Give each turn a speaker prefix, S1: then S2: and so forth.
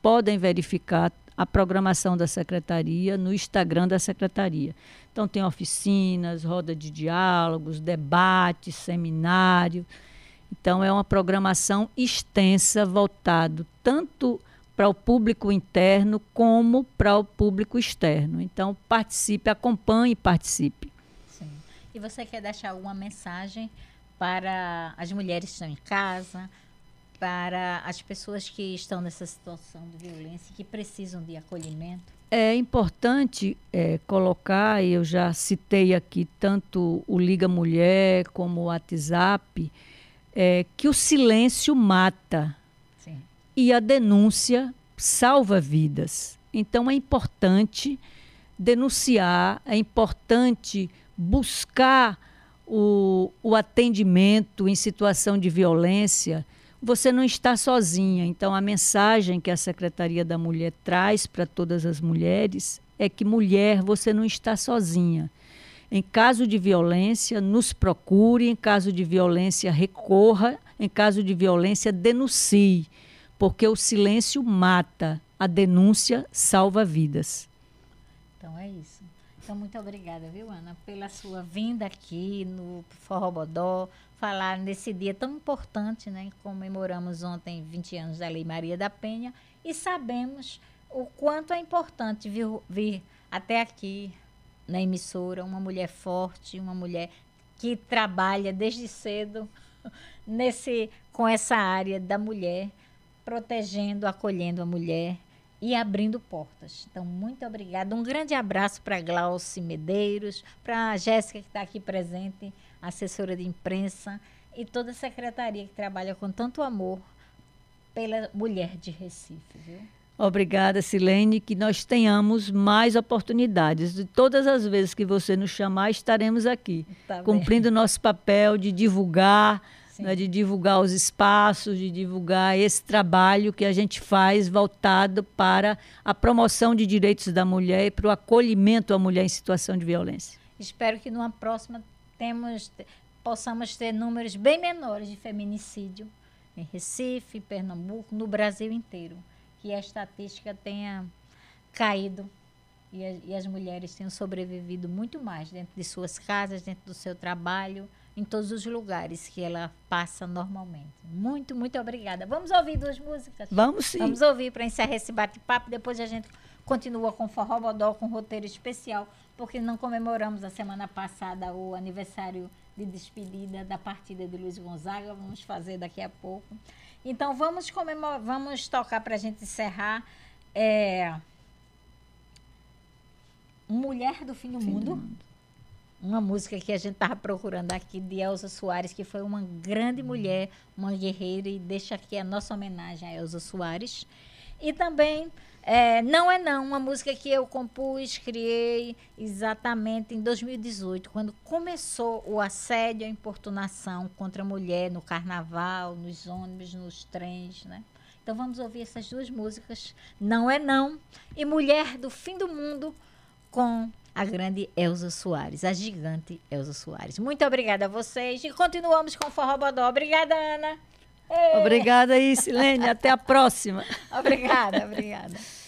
S1: podem verificar a programação da Secretaria no Instagram da Secretaria. Então, tem oficinas, roda de diálogos, debates, seminário. Então, é uma programação extensa, voltado tanto para o público interno como para o público externo. Então, participe, acompanhe e participe.
S2: Sim. E você quer deixar alguma mensagem para as mulheres que estão em casa, para as pessoas que estão nessa situação de violência e que precisam de acolhimento?
S1: É importante colocar, e eu já citei aqui tanto o Liga Mulher como o WhatsApp, que o silêncio mata.
S2: Sim.
S1: E a denúncia salva vidas. Então, é importante denunciar, é importante buscar o atendimento em situação de violência. Você não está sozinha. Então, a mensagem que a Secretaria da Mulher traz para todas as mulheres é que, mulher, você não está sozinha. Em caso de violência, nos procure. Em caso de violência, recorra. Em caso de violência, denuncie. Porque o silêncio mata, a denúncia salva vidas.
S2: Então é isso. Então, muito obrigada, viu, Ana, pela sua vinda aqui no Forrobodó, falar nesse dia tão importante, né? Comemoramos ontem 20 anos da Lei Maria da Penha e sabemos o quanto é importante vir até aqui na emissora, uma mulher forte, uma mulher que trabalha desde cedo com essa área da mulher, protegendo, acolhendo a mulher e abrindo portas. Então, muito obrigada. Um grande abraço para Glauci Medeiros, para a Jéssica, que está aqui presente, assessora de imprensa, e toda a secretaria que trabalha com tanto amor pela mulher de Recife. Viu?
S1: Obrigada, Silene, que nós tenhamos mais oportunidades. De todas as vezes que você nos chamar, estaremos aqui, cumprindo o nosso papel de divulgar, né, de divulgar os espaços, de divulgar esse trabalho que a gente faz voltado para a promoção de direitos da mulher e para o acolhimento à mulher em situação de violência.
S2: Espero que numa próxima possamos ter números bem menores de feminicídio em Recife, Pernambuco, no Brasil inteiro. Que a estatística tenha caído e as mulheres tenham sobrevivido muito mais dentro de suas casas, dentro do seu trabalho, em todos os lugares que ela passa normalmente. Muito, muito obrigada. Vamos ouvir duas músicas?
S1: Vamos sim.
S2: Vamos ouvir para encerrar esse bate-papo. Depois a gente continua com Forrobodó, com roteiro especial, porque não comemoramos a semana passada o aniversário de despedida da partida de Luiz Gonzaga. Vamos fazer daqui a pouco. Então, vamos tocar para a gente encerrar Mulher do Fim do Mundo. Uma música que a gente estava procurando aqui, de Elza Soares, que foi uma grande mulher, uma guerreira, e deixa aqui a nossa homenagem a Elza Soares. E também Não é Não, uma música que eu compus, criei exatamente em 2018, quando começou o assédio, a importunação contra a mulher no carnaval, nos ônibus, nos trens, né? Então vamos ouvir essas duas músicas, Não é Não e Mulher do Fim do Mundo, com a grande Elza Soares, a gigante Elza Soares. Muito obrigada a vocês e continuamos com o Forrobodó. Obrigada, Ana.
S1: Obrigada aí, Silene. Até a próxima.
S2: Obrigada, obrigada.